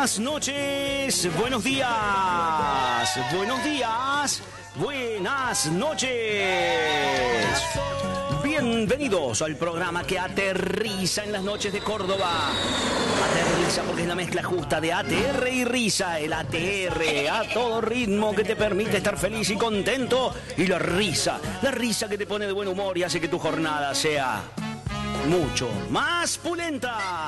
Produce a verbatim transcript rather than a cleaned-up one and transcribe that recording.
Buenas noches, buenos días, buenos días, buenas noches. Bienvenidos al programa que aterriza en las noches de Córdoba. Aterriza porque es la mezcla justa de A T R y risa. El A T R a todo ritmo que te permite estar feliz y contento. Y la risa, la risa que te pone de buen humor y hace que tu jornada sea mucho más pulenta.